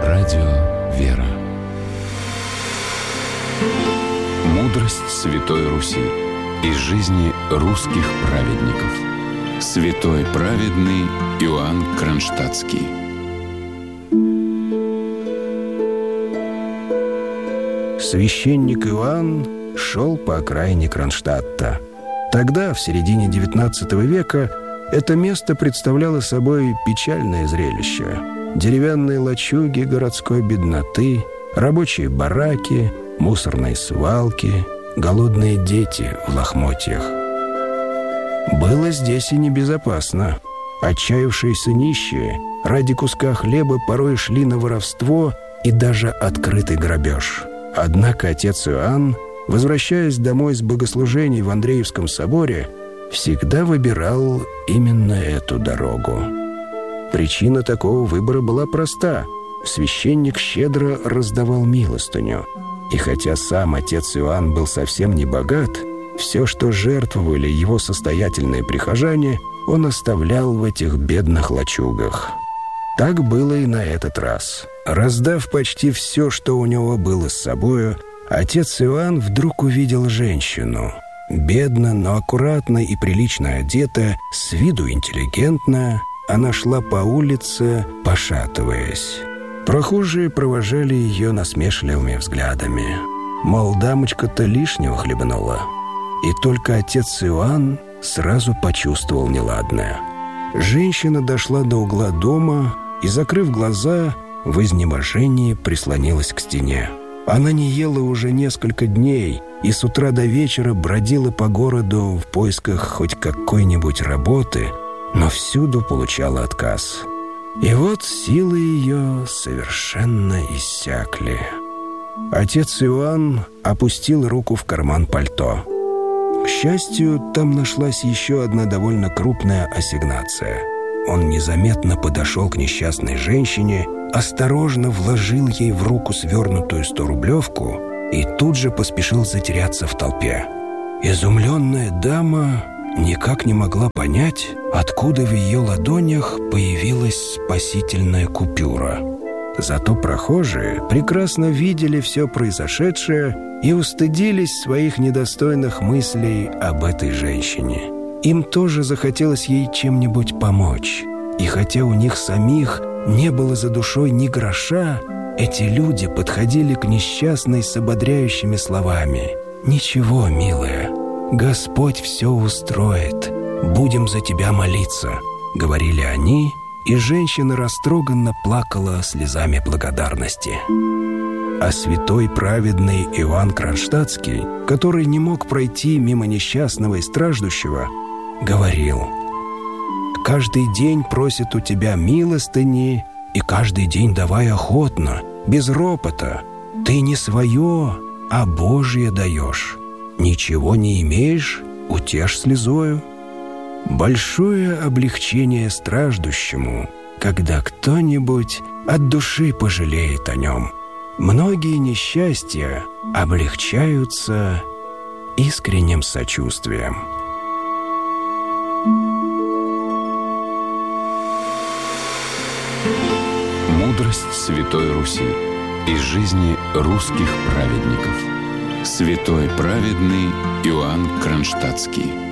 Радио «Вера». Мудрость Святой Руси из жизни русских праведников. Святой праведный Иоанн Кронштадтский. Священник Иоанн шел по окраине Кронштадта. Тогда, в середине XIX века, это место представляло собой печальное зрелище. Деревянные лачуги городской бедноты, рабочие бараки, мусорные свалки, голодные дети в лохмотьях. Было здесь и небезопасно. Отчаявшиеся нищие ради куска хлеба порой шли на воровство и даже открытый грабеж. Однако отец Иоанн, возвращаясь домой с богослужений в Андреевском соборе, всегда выбирал именно эту дорогу. Причина такого выбора была проста. Священник щедро раздавал милостыню. И хотя сам отец Иоанн был совсем не богат, все, что жертвовали его состоятельные прихожане, он оставлял в этих бедных лачугах. Так было и на этот раз. Раздав почти все, что у него было с собою, отец Иоанн вдруг увидел женщину. Бедно, но аккуратно и прилично одетая, с виду интеллигентная, она шла по улице, пошатываясь. Прохожие провожали ее насмешливыми взглядами. Мол, дамочка-то лишнего хлебнула. И только отец Иоанн сразу почувствовал неладное. Женщина дошла до угла дома и, закрыв глаза, в изнеможении прислонилась к стене. Она не ела уже несколько дней и с утра до вечера бродила по городу в поисках хоть какой-нибудь работы, но всюду получала отказ. И вот силы ее совершенно иссякли. Отец Иоанн опустил руку в карман пальто. К счастью, там нашлась еще одна довольно крупная ассигнация. Он незаметно подошел к несчастной женщине, осторожно вложил ей в руку свернутую 100-рублевку и тут же поспешил затеряться в толпе. Изумленная дама никак не могла понять, откуда в ее ладонях появилась спасительная купюра. Зато прохожие прекрасно видели все произошедшее и устыдились своих недостойных мыслей об этой женщине. Им тоже захотелось ей чем-нибудь помочь. И хотя у них самих не было за душой ни гроша, эти люди подходили к несчастной с ободряющими словами: «Ничего, милая, Господь все устроит, будем за тебя молиться», — говорили они, и женщина растроганно плакала слезами благодарности. А святой праведный Иоанн Кронштадтский, который не мог пройти мимо несчастного и страждущего, говорил: «Каждый день просит у тебя милостыни, и каждый день давай охотно, без ропота. Ты не свое, а Божье даешь. Ничего не имеешь, утешь слезою». Большое облегчение страждущему, когда кто-нибудь от души пожалеет о нем. Многие несчастья облегчаются искренним сочувствием. Мудрость Святой Руси из жизни русских праведников. Святой праведный Иоанн Кронштадтский.